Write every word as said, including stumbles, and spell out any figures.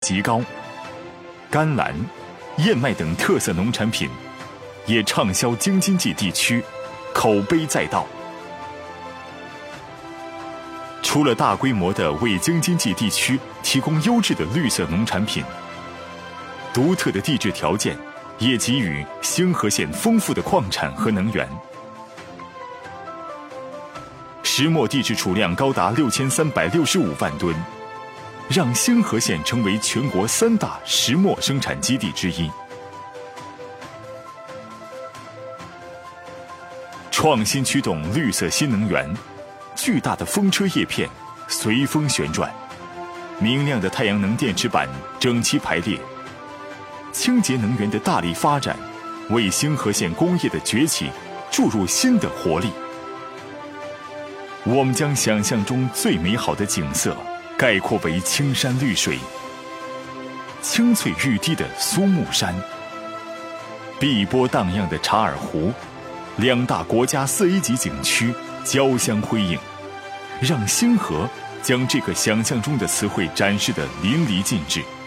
极高，甘蓝、燕麦等特色农产品也畅销京津冀地区，口碑载道。除了大规模地为京津冀地区提供优质的绿色农产品，独特的地质条件也给予兴和县丰富的矿产和能源。石墨地质储量高达六千三百六十五万吨，让兴和县成为全国三大石墨生产基地之一。创新驱动绿色新能源，巨大的风车叶片随风旋转，明亮的太阳能电池板整齐排列，清洁能源的大力发展，为兴和县工业的崛起注入新的活力。我们将想象中最美好的景色概括为青山绿水、青翠欲滴的苏木山、碧波荡漾的察尔湖，两大国家四 A 级景区交相辉映，让兴和将这个想象中的词汇展示得淋漓尽致。